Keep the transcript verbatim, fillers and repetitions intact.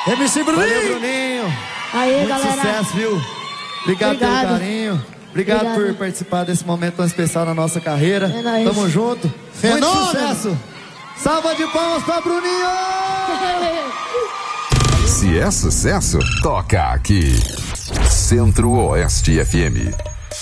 M C Bruninho. Valeu, Bruninho. Aí, muito galera. sucesso, viu? Obrigado, Obrigado. pelo carinho. Obrigado, Obrigado por participar desse momento tão especial na nossa carreira. É nóis. Tamo junto. Fenômeno. Muito sucesso. Salva de palmas pra Bruninho! Se é sucesso, toca aqui. Centro-Oeste F M.